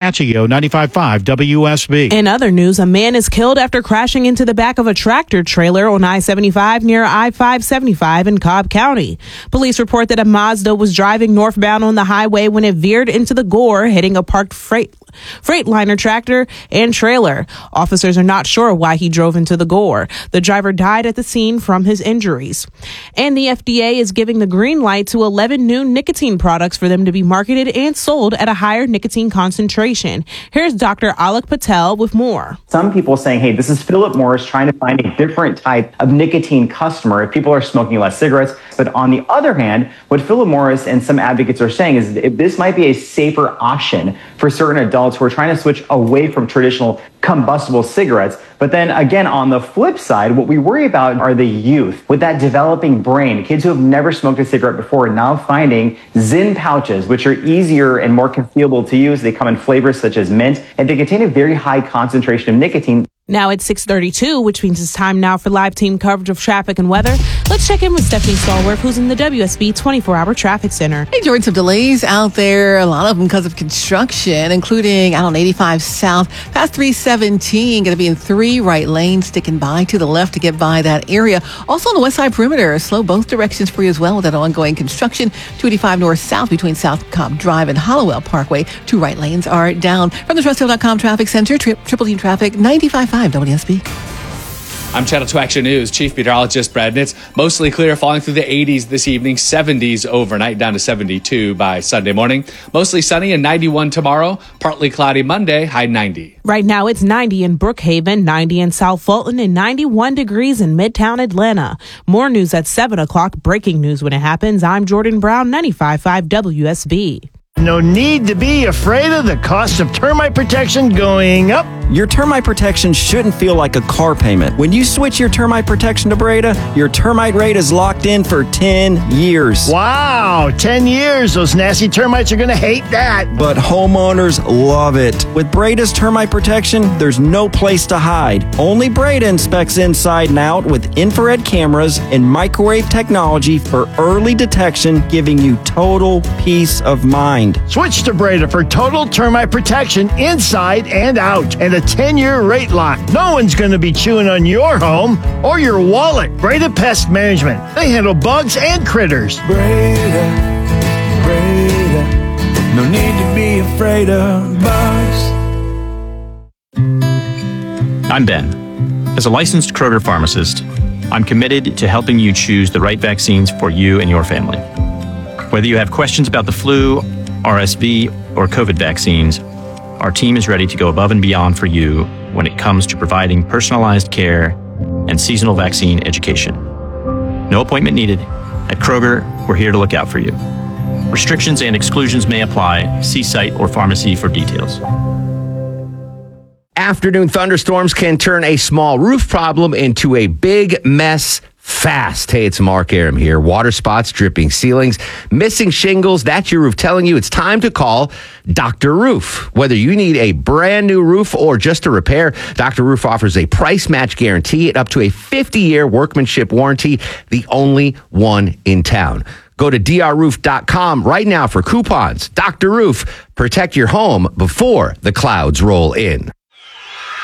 Capaccio, 95.5 WSB. In other news, a man is killed after crashing into the back of a tractor trailer on I-75 near I-575 in Cobb County. Police report that a Mazda was driving northbound on the highway when it veered into the gore, hitting a parked Freightliner tractor and trailer. Officers are not sure why he drove into the gore. The driver died at the scene from his injuries. And the FDA is giving the green light to 11 new nicotine products for them to be marketed and sold at a higher nicotine concentration. Here's Dr. Alok Patel with more. Some people saying, hey, this is Philip Morris trying to find a different type of nicotine customer if people are smoking less cigarettes. But on the other hand, what Philip Morris and some advocates are saying is that this might be a safer option for certain adults who are trying to switch away from traditional combustible cigarettes. But then again, on the flip side, what we worry about are the youth with that developing brain, kids who have never smoked a cigarette before, now finding Zyn pouches, which are easier and more concealable to use. They come in flavors such as mint, and they contain a very high concentration of nicotine. Now it's 6:32, which means it's time now for live team coverage of traffic and weather. Let's check in with Stephanie Stallworth, who's in the WSB 24-hour traffic center. Hey, Jordan, some delays out there. A lot of them because of construction, including out on 85 South, past 317, going to be in 3 right lanes, sticking by to the left to get by that area. Also on the west side perimeter, slow both directions for you as well with that ongoing construction. 285 North South between South Cobb Drive and Hollowell Parkway. 2 right lanes are down. From the TrustHill.com Traffic Center, Triple Team Traffic, 95.5 WSB. I'm Channel 2 Action News Chief Meteorologist Brad Nitz. Mostly clear, falling through the 80s this evening, 70s overnight, down to 72 by Sunday morning. Mostly sunny and 91 tomorrow. Partly cloudy Monday, high 90. Right now it's 90 in Brookhaven, 90 in South Fulton, and 91 degrees in Midtown Atlanta. More news at 7 o'clock. Breaking news when it happens. I'm Jordan Brown, 95.5 WSB. No need to be afraid of the cost of termite protection going up. Your termite protection shouldn't feel like a car payment. When you switch your termite protection to Breda, your termite rate is locked in for 10 years. Wow, 10 years. Those nasty termites are going to hate that. But homeowners love it. With Breda's termite protection, there's no place to hide. Only Breda inspects inside and out with infrared cameras and microwave technology for early detection, giving you total peace of mind. Switch to Breda for total termite protection inside and out, and a 10-year rate lock. No one's going to be chewing on your home or your wallet. Breda Pest Management. They handle bugs and critters. Breda, no need to be afraid of bugs. I'm Ben. As a licensed Kroger pharmacist, I'm committed to helping you choose the right vaccines for you and your family. Whether you have questions about the flu, RSV, or COVID vaccines, our team is ready to go above and beyond for you when it comes to providing personalized care and seasonal vaccine education. No appointment needed. At Kroger, we're here to look out for you. Restrictions and exclusions may apply. See site or pharmacy for details. Afternoon thunderstorms can turn a small roof problem into a big mess fast. Hey, it's Mark Aram here. Water spots, dripping ceilings, missing shingles. That's your roof telling you it's time to call Dr. Roof. Whether you need a brand new roof or just a repair, Dr. Roof offers a price match guarantee and up to a 50-year workmanship warranty, the only one in town. Go to drroof.com right now for coupons. Dr. Roof, protect your home before the clouds roll in.